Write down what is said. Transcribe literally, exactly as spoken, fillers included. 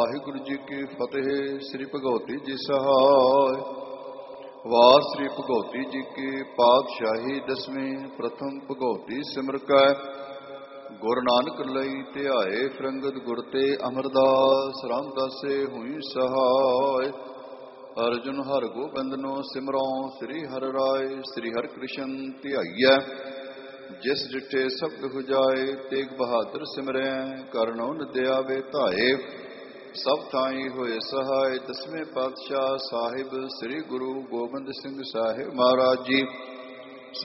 ਵਾਹਿਗੁਰੂ ਜੀ ਕੀ ਫਤਿਹ। ਸ੍ਰੀ ਭਗਵਤੀ ਜੀ ਸਹਾਇ। ਵਾਹ ਸ੍ਰੀ ਭਗਵਤੀ ਜੀ ਕੀ ਪਾਤਸ਼ਾਹੀ ਦਸਵੀਂ। ਪ੍ਰਥਮ ਭਗਵਤੀ ਸਿਮਰ ਕੈ ਗੁਰ ਨਾਨਕ ਲਈ ਧਿਆਏ। ਫਿਰੰਗਦ ਗੁਰ ਤੇ ਅਮਰਦਾਸ ਰਾਮਦਾਸੇ ਹੋਈ ਸਹਾਇ। ਅਰਜੁਨ ਹਰਿ ਗੋਬਿੰਦਨੋ ਸਿਮਰਉ ਸ੍ਰੀ ਹਰਿ ਰਾਏ। ਸ੍ਰੀ ਹਰਿ ਕ੍ਰਿਸ਼ਨ ਧਿਆਈਐ ਜਿਸ ਡਿਠੇ ਸਬਦ ਹੁਜਾਏ। ਤੇਗ ਬਹਾਦਰ ਸਿਮਰੈ ਕਰਨਉ ਨਿਦਿਆਵੇ ਧਾਏ। ਸਭ ਥਾਈ ਹੋਏ ਸਹਾਇ। ਦਸਵੇਂ ਪਾਤਸ਼ਾਹ ਸਾਹਿਬ ਸ੍ਰੀ ਗੁਰੂ ਗੋਬਿੰਦ ਸਿੰਘ ਸਾਹਿਬ ਮਹਾਰਾਜ ਜੀ